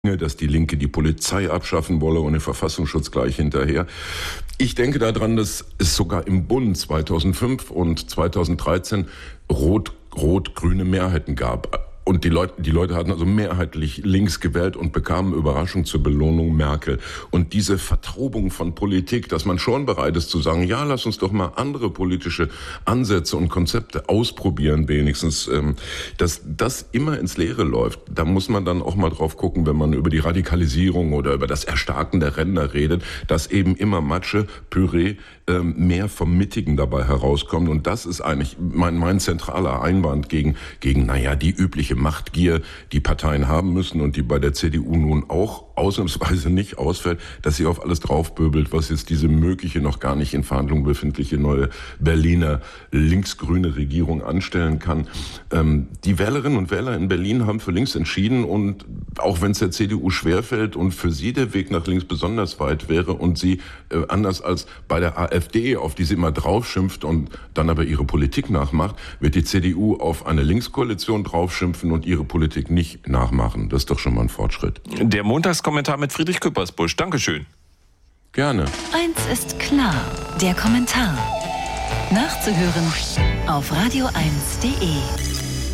dass die Linke die Polizei abschaffen wolle und den Verfassungsschutz gleich hinterher. Ich denke daran, dass es sogar im Bund 2005 und 2013 rot-grüne Mehrheiten gab. Und die Leute hatten also mehrheitlich links gewählt und bekamen Überraschung zur Belohnung Merkel. Und diese Vertaubung von Politik, dass man schon bereit ist zu sagen, ja, lass uns doch mal andere politische Ansätze und Konzepte ausprobieren wenigstens, dass das immer ins Leere läuft. Da muss man dann auch mal drauf gucken, wenn man über die Radikalisierung oder über das Erstarken der Ränder redet, dass eben immer Matsche, Püree, mehr vom Mittigen dabei herauskommt. Und das ist eigentlich mein zentraler Einwand gegen die übliche Machtgier, die Parteien haben müssen und die bei der CDU nun auch ausnahmsweise nicht ausfällt, dass sie auf alles draufböbelt, was jetzt diese mögliche, noch gar nicht in Verhandlungen befindliche neue Berliner linksgrüne Regierung anstellen kann. Die Wählerinnen und Wähler in Berlin haben für links entschieden und auch wenn es der CDU schwerfällt und für sie der Weg nach links besonders weit wäre und sie anders als bei der AfD, auf die sie immer draufschimpft und dann aber ihre Politik nachmacht, wird die CDU auf eine Linkskoalition draufschimpfen und ihre Politik nicht nachmachen. Das ist doch schon mal ein Fortschritt. Der Montagskommentar mit Friedrich Küppersbusch. Dankeschön. Gerne. Eins ist klar, der Kommentar. Nachzuhören auf radio1.de.